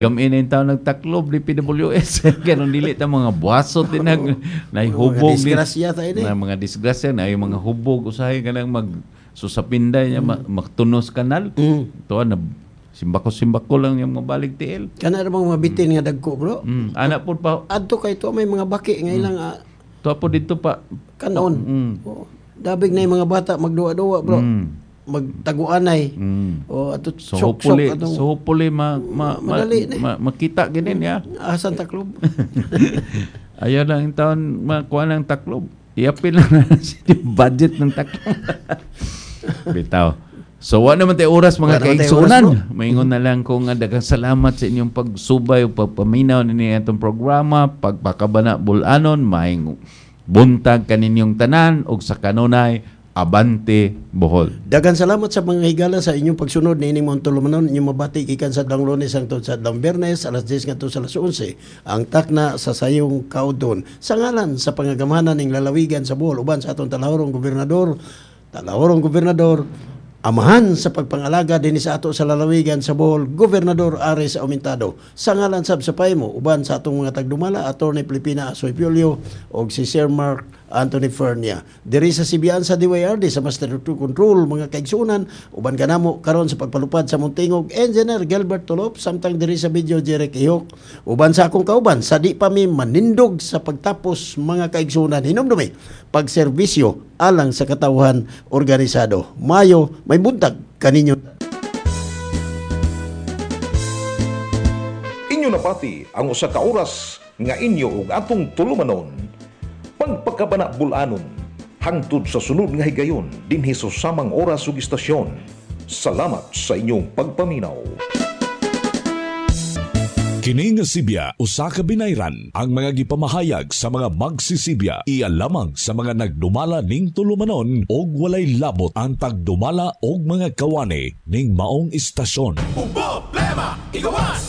Kami na yung tao nagtaklob ni PWS. Karon dili ta mga buwasot din nahihubog din. Disgrasya tayo din. Na mga disgrasya na yung mga hubog usahay kanang susapinday niya magtunos kanal. Tuwa na simbako lang yung mabalig tiil. Kana ra mga bitin nga dagko, bro. Anak po pa. Adto kay to may mga baki nga ilang Tuwa po dito pa. kanon. Dabig na yung mga bata magduwa-duwa, bro. Magtaguanay. O ato So sok-sok hopefully makita ginin ya. asan taklob. Ayaw lang yung taon makuha ng taklob. Iapin lang na yung budget ng taklob. Bitaw. So wala naman tayo oras mga kaigsunan. Maingon na lang kung daghang salamat sa inyong pagsubay o pagpaminaw ninyo itong programa, pagpakabana bulanon, maing buntag kaninyong tanan o sa kanunay Abante Bohol. Dagan salamat sa mga higala sa inyong pagsunod ni ining mga tulumanon inyong mabati gikan sa adlang Lunes hangtod sa adlang Biyernes alas 10 ngadto sa alas 11 ang takna sa sayong kaudon sa ngalan sa pangagamanan ning lalawigan sa Bohol uban sa atong talahorong gobernador amahan sa pagpangalaga dinhi sa ato sa lalawigan sa Bohol, Gobernador Ares Aumentado. Sa ngalan sab sa paymo uban sa atong mga tagdumala, Attorney Pilipina Asoy Piolio og si Sir Mark Anthony Fernia. Diri sa CBN sa DYRD sa Master Control mga kaigsunan uban kanamo karon sa pagpalupad sa Muntingog Engineer Gilbert Tulop samtang diri sa video Jeric Ihok uban sa akong kauban sa di pa mi manindog sa pagtapos mga kaigsunan hinumdumi pagserbisyo alang sa katawhan organisado. Mayo may buntag kaninyo. Inyo napati ang usa ka oras nga inyo ug atong tulumanon. Pagpakabana bulanon hangtod sa sunod nga higayon dinhi sa samang oras ug istasyon. Salamat sa inyong pagpaminaw. Kini nga Sibya usa ka binayran ang mga gipamahayag sa mga magsisibya iya lamang sa mga nagdumala ning tulumanon og walay labot ang pagdumala og mga kawani ning maong istasyon. Problema, igawas!